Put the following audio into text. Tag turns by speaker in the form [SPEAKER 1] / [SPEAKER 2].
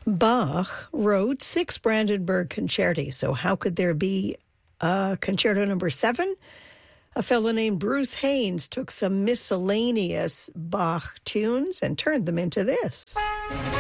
[SPEAKER 1] Bach wrote 6 Brandenburg concerti, so how could there be concerto number 7? A fellow named Bruce Haynes took some miscellaneous Bach tunes and turned them into this.